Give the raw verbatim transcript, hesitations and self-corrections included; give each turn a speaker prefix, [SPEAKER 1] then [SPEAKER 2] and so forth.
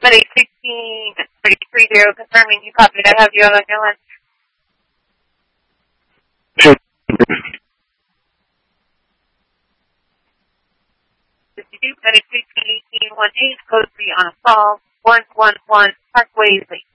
[SPEAKER 1] Medic sixteen thirty-three zero, confirming you copied. I have you on your line.
[SPEAKER 2] Sure.
[SPEAKER 1] fifty-two, Medic sixteen eighteen one eight, code three on call, one one one Parkway Lake.